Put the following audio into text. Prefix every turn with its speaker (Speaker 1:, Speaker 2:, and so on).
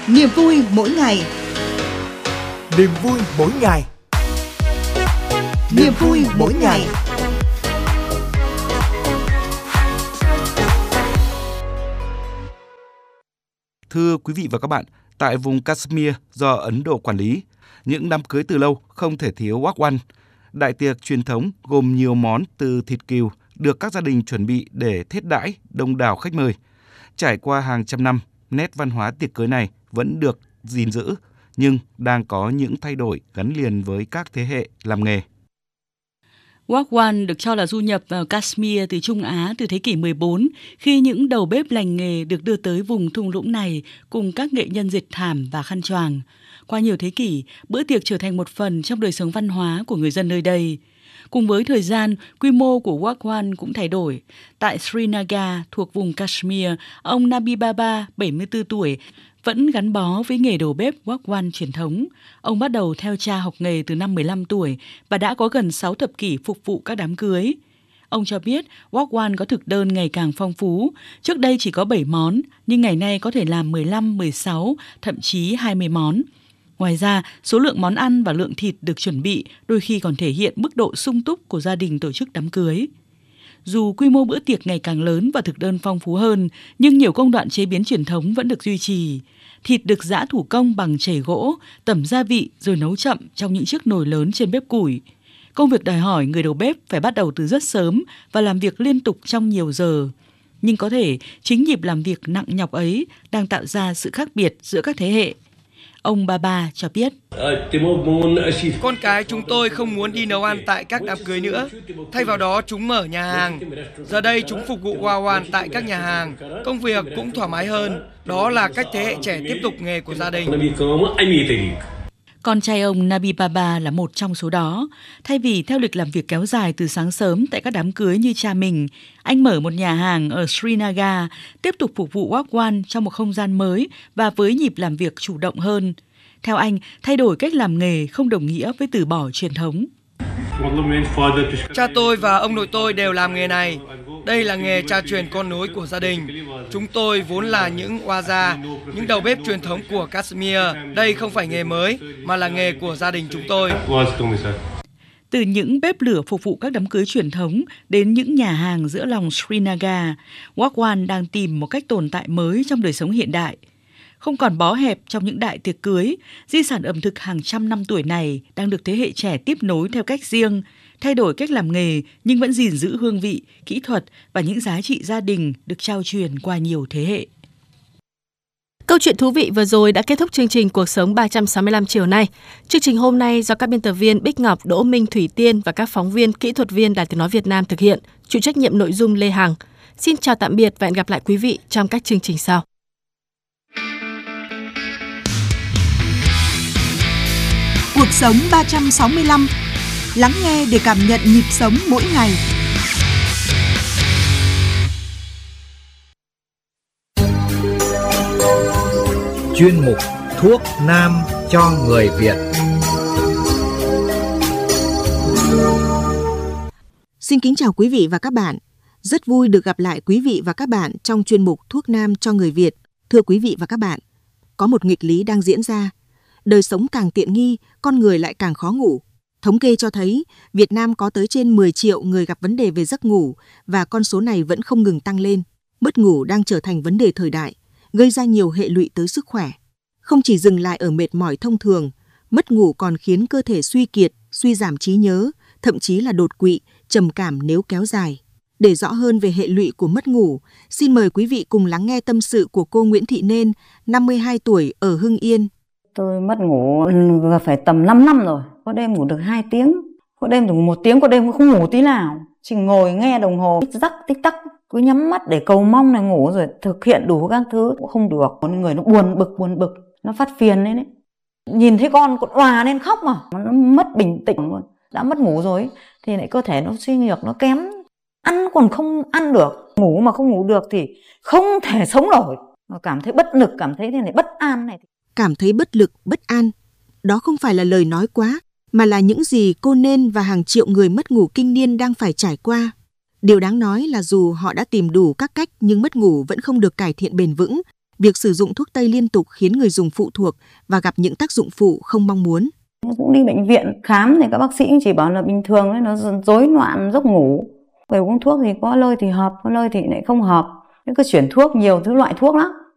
Speaker 1: Niềm vui mỗi ngày.
Speaker 2: Niềm vui mỗi ngày.
Speaker 1: Niềm vui mỗi ngày.
Speaker 3: Thưa quý vị và các bạn, tại vùng Kashmir do Ấn Độ quản lý, những đám cưới từ lâu không thể thiếu wagwan. Đại tiệc truyền thống gồm nhiều món từ thịt cừu được các gia đình chuẩn bị để thiết đãi đông đảo khách mời. Trải qua hàng trăm năm, nét văn hóa tiệc cưới này vẫn được gìn giữ, nhưng đang có những thay đổi gắn liền với các thế hệ làm nghề.
Speaker 4: Wagwan được cho là du nhập vào Kashmir từ Trung Á từ thế kỷ 14, khi những đầu bếp lành nghề được đưa tới vùng thung lũng này cùng các nghệ nhân dệt thảm và khăn choàng. Qua nhiều thế kỷ, bữa tiệc trở thành một phần trong đời sống văn hóa của người dân nơi đây. Cùng với thời gian, quy mô của Wagwan cũng thay đổi. Tại Srinagar, thuộc vùng Kashmir, ông Nabi Baba, 74 tuổi, vẫn gắn bó với nghề đầu bếp wagwan truyền thống. Ông bắt đầu theo cha học nghề từ năm 15 tuổi và đã có gần 6 thập kỷ phục vụ các đám cưới. Ông cho biết wagwan có thực đơn ngày càng phong phú. Trước đây chỉ có 7 món, nhưng ngày nay có thể làm 15, 16, thậm chí 20 món. Ngoài ra, số lượng món ăn và lượng thịt được chuẩn bị đôi khi còn thể hiện mức độ sung túc của gia đình tổ chức đám cưới. Dù quy mô bữa tiệc ngày càng lớn và thực đơn phong phú hơn, nhưng nhiều công đoạn chế biến truyền thống vẫn được duy trì. Thịt được giã thủ công bằng chảy gỗ, tẩm gia vị rồi nấu chậm trong những chiếc nồi lớn trên bếp củi. Công việc đòi hỏi người đầu bếp phải bắt đầu từ rất sớm và làm việc liên tục trong nhiều giờ. Nhưng có thể chính nhịp làm việc nặng nhọc ấy đang tạo ra sự khác biệt giữa các thế hệ. Ông Baba cho biết,
Speaker 5: con cái chúng tôi không muốn đi nấu ăn tại các đám cưới nữa. Thay vào đó chúng mở nhà hàng. Giờ đây chúng phục vụ wagwan tại các nhà hàng. Công việc cũng thoải mái hơn. Đó là cách thế hệ trẻ tiếp tục nghề của gia đình.
Speaker 4: Con trai ông Nabi Baba là một trong số đó. Thay vì theo lịch làm việc kéo dài từ sáng sớm tại các đám cưới như cha mình, anh mở một nhà hàng ở Srinagar, tiếp tục phục vụ wagwan trong một không gian mới và với nhịp làm việc chủ động hơn. Theo anh, thay đổi cách làm nghề không đồng nghĩa với từ bỏ truyền thống.
Speaker 5: Cha tôi và ông nội tôi đều làm nghề này. Đây là nghề cha truyền con nối của gia đình. Chúng tôi vốn là những Waza, những đầu bếp truyền thống của Kashmir. Đây không phải nghề mới, mà là nghề của gia đình chúng tôi.
Speaker 4: Từ những bếp lửa phục vụ các đám cưới truyền thống đến những nhà hàng giữa lòng Srinagar, wagwan đang tìm một cách tồn tại mới trong đời sống hiện đại. Không còn bó hẹp trong những đại tiệc cưới, di sản ẩm thực hàng trăm năm tuổi này đang được thế hệ trẻ tiếp nối theo cách riêng, thay đổi cách làm nghề nhưng vẫn gìn giữ hương vị, kỹ thuật và những giá trị gia đình được trao truyền qua nhiều thế hệ.
Speaker 6: Câu chuyện thú vị vừa rồi đã kết thúc chương trình Cuộc sống 365 chiều nay. Chương trình hôm nay do các biên tập viên Bích Ngọc, Đỗ Minh, Thủy Tiên và các phóng viên, kỹ thuật viên Đài Tiếng nói Việt Nam thực hiện, chịu trách nhiệm nội dung Lê Hằng. Xin chào tạm biệt và hẹn gặp lại quý vị trong các chương trình sau.
Speaker 1: Cuộc sống 365. Lắng nghe để cảm nhận nhịp sống mỗi ngày.
Speaker 2: Chuyên mục Thuốc Nam cho người Việt.
Speaker 7: Xin kính chào quý vị và các bạn. Rất vui được gặp lại quý vị và các bạn trong chuyên mục Thuốc Nam cho người Việt. Thưa quý vị và các bạn, có một nghịch lý đang diễn ra. Đời sống càng tiện nghi, con người lại càng khó ngủ. Thống kê cho thấy, Việt Nam có tới trên 10 triệu người gặp vấn đề về giấc ngủ và con số này vẫn không ngừng tăng lên. Mất ngủ đang trở thành vấn đề thời đại, gây ra nhiều hệ lụy tới sức khỏe. Không chỉ dừng lại ở mệt mỏi thông thường, mất ngủ còn khiến cơ thể suy kiệt, suy giảm trí nhớ, thậm chí là đột quỵ, trầm cảm nếu kéo dài. Để rõ hơn về hệ lụy của mất ngủ, xin mời quý vị cùng lắng nghe tâm sự của cô Nguyễn Thị Nên, 52 tuổi ở Hưng Yên.
Speaker 8: Tôi mất ngủ phải tầm 5 năm rồi. Có đêm ngủ được 2 tiếng, có đêm ngủ 1 tiếng, có đêm không ngủ tí nào. Chỉ ngồi nghe đồng hồ tích tắc, cứ nhắm mắt để cầu mong là ngủ rồi thực hiện đủ các thứ cũng không được. Người nó buồn bực, nó phát phiền đấy. Nhìn thấy con òa lên khóc mà, nó mất bình tĩnh luôn. Đã mất ngủ rồi thì lại cơ thể nó suy nhược, nó kém. Ăn còn không ăn được, ngủ mà không ngủ được thì không thể sống nổi. Cảm thấy bất lực, cảm thấy thế này bất an này.
Speaker 7: Cảm thấy bất lực, bất an. Đó không phải là lời nói quá, mà là những gì cô Nên và hàng triệu người mất ngủ kinh niên đang phải trải qua. Điều đáng nói là dù họ đã tìm đủ các cách nhưng mất ngủ vẫn không được cải thiện bền vững, Việc sử dụng thuốc tây liên tục khiến người dùng phụ thuộc và gặp những tác dụng phụ không mong muốn.
Speaker 8: Cũng đi bệnh viện khám thì các bác sĩ chỉ bảo là bình thường ấy, nó rối loạn giấc ngủ. Về uống thuốc thì có nơi thì hợp, có nơi thì lại không hợp. Cứ chuyển thuốc, nhiều thứ loại thuốc lắm.